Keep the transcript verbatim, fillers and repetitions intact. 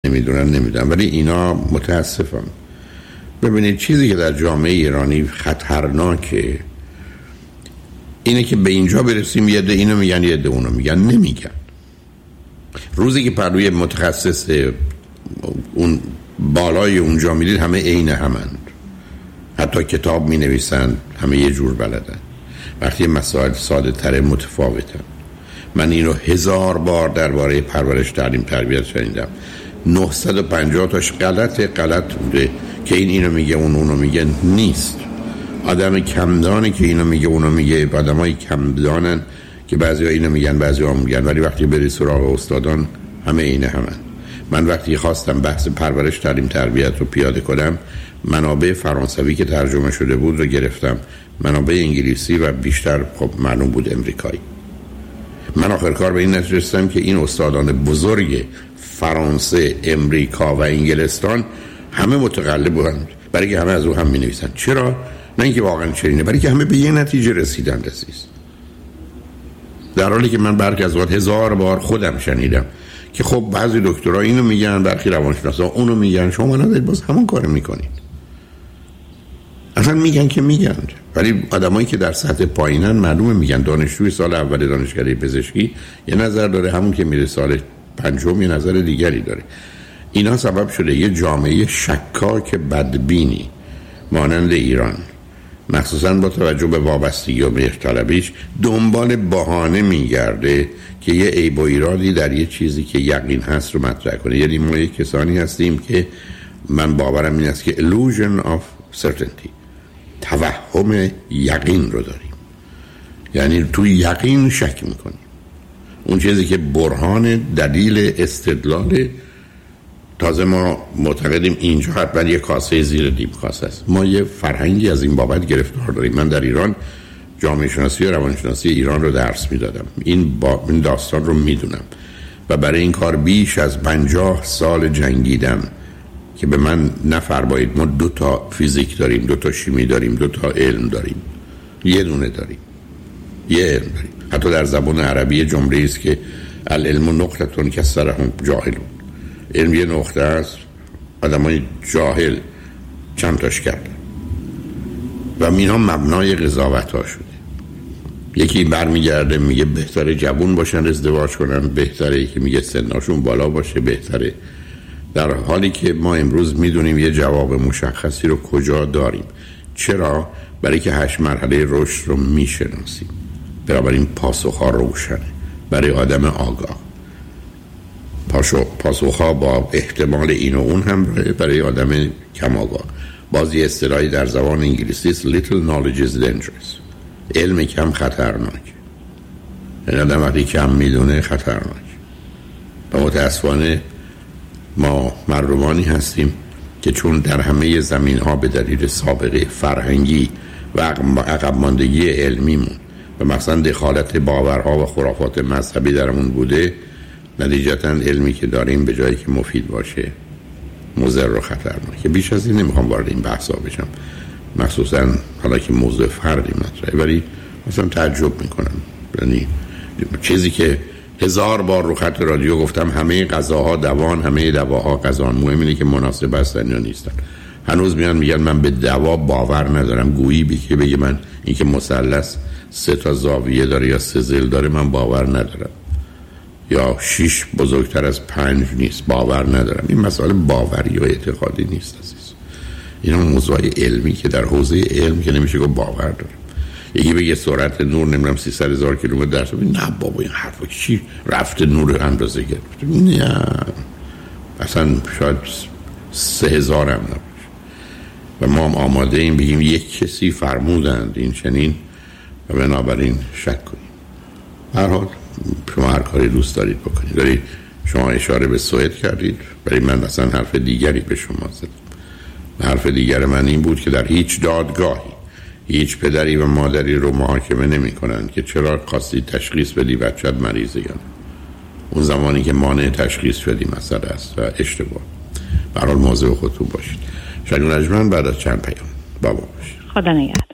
نمیدونن نمیدونن، ولی اینا متاسفم. ببینید چیزی که در جامعه ایرانی خطرناکه اینه که به اینجا برسیم یه ده اینو میگن یه ده اونو میگن، نمیگن. روزی که پروی متخصص اون بالای اونجا میدید همه عین همند، حتی کتاب می نویسن همه یه جور بلدن، وقتی مسائل ساده تر متفاوتن. من اینو هزار بار درباره پرورش تعلیم تربیت شنیدم، نهصد و پنجاه تاش غلط غلط بوده که این اینو میگه اون اونو میگه. نیست. آدم کمدانی که اینو میگه اونو میگه، آدمای کمدانن که بعضیا اینو میگن بعضیا میگن، ولی وقتی بری سراغ استادان همه عین همن. من وقتی خواستم بحث پرورش تعلیم تربیت رو پیاده کنم، منابع فرانسوی که ترجمه شده بود رو گرفتم، منابع انگلیسی و بیشتر خب معلوم بود امریکایی. من آخر کار به این نتیجه رسیدم که این استادان بزرگ فرانسه، امریکا و انگلستان همه متقلب بودند، برای که همه از او هم می نویسن. چرا؟ نه اینکه واقعا چنینه، برای که همه به یه نتیجه رسیدند عزیز. در حالی که من برخی از وقت هزار بار خودم شنیدم که خب بعضی دکترها اینو میگن، برخی روانشناسا اونو میگن، شما ندارید باز همون کارو میکنید. اصلا میگن که میگن، ولی آدمایی که در سطح پایینن معلومه میگن. دانشجوی سال اول دانشکده پزشکی یه نظر داره، همون که میره سال پنجم یه نظر دیگری داره. اینا سبب شده یه جامعه شکاک بدبینی مانند ایران، مخصوصا با توجه به وابستگی و مهرطلبیش، دنبال بهانه میگرده که یه عیب و ایرادی در یه چیزی که یقین هست رو مطرح کنه. یعنی ما یه کسانی هستیم که من باورم این است که illusion of certainty، توهم یقین رو داریم. یعنی تو یقین شک میکنیم. اون چیزی که برهان، دلیل، استدلال. تازه ما معتقدیم اینجا حتما یه کاسه زیر نیم کاسه است. ما یه فرهنگی از این بابت گرفتار داریم. من در ایران جامعه شناسی و روانشناسی ایران رو درس میدادم. این با این داستان رو میدونم و برای این کار بیش از پنجاه سال جنگیدم که به من نفرمایید ما دو تا فیزیک داریم، دو تا شیمی داریم، دو تا علم داریم. یه دونه داریم، یه علم داریم. حتی در زبان عربی جمله است که العلم نقطه کسرهم جاهلون. علم یه نقطه است، آدمای جاهل چند تاش کردن و اینا مبنای قضاوت ها شده. یکی برمیگرده میگه بهتره جوون باشن ازدواج کنن، بهتره که میگه سنشون بالا باشه بهتره، در حالی که ما امروز میدونیم یه جواب مشخصی رو کجا داریم. چرا؟ برای که هشت مرحله رشد رو میشناسیم. بنابراین پاسخ‌ها روشنه برای آدم آگاه. پاسخ‌ها با احتمال این و اون هم برای آدم کم آگاه. بازی اصطلاحی در زبان انگلیسی است little knowledge is dangerous. علم کم خطرناک. این آدم وقتی کم میدونه خطرناک. و متاسفانه ما مردمانی هستیم که چون در همه زمین‌ها به دلیل سابقه فرهنگی و عقب ماندگی علمیمون و مثلا دخالت باورها و خرافات مذهبی درمون بوده، نتیجتاً علمی که داریم به جایی که مفید باشه مضر و خطرناکه. بیش از این نمیخوام وارد این بحثا بشم، مخصوصاً حالا که موضوع فردی مطرحه، ولی مثلا تعجب میکنم. یعنی چیزی که هزار بار رو خط رادیو گفتم، همه غذاها دوان، همه دواها غذان، مهم اینه که مناسب هستن یا نیستن. هنوز میان میگن من به دوا باور ندارم، گویی بی که بگه من این که مثلث سه تا زاویه داره یا سه ضلع داره من باور ندارم، یا شیش بزرگتر از پنج نیست باور ندارم. این مسئله باوری و اعتقادی نیست عزیز. اینا موضوع علمی که در حوزه علم که نمیشه گفت باور داره. یکی بگه سرعت نور نمیدونم سیصد هزار کیلومتر در ثانیه، نه بابا این حرفا چی رفته نور اندازه گرفت، نه اصلا شاید سه هزار هم نباشه. و ما هم آماده این بگیم یک کسی فرمودند این چنین و بنابراین شک کنیم. هر حال شما هر کاری دوست دارید بکنید. دارید شما اشاره به سوئد کردید، برای من مثلا حرف دیگری به شما زدم. حرف دیگر من این بود که در هیچ دادگاهی هیچ پدری و مادری رو محاکمه نمی کنن که چرا خواستی تشخیص بدی بچت مریضه یا نه. اون زمانی که مانع تشخیص شدی مسئله است و اشتباه. به هر حال مواظب خودتون باشید. شنگ نجمن بعد از چند پیام بابا باشید. خدا نگهدار.